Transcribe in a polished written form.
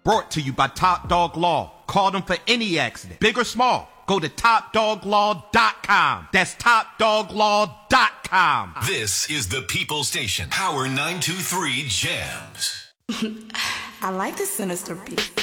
Brought to you by Top Dog Law. Call them for any accident, big or small. Go to TopDogLaw.com. That's TopDogLaw.com. This is the People Station. Power 923 Jams. I like the sinister beat.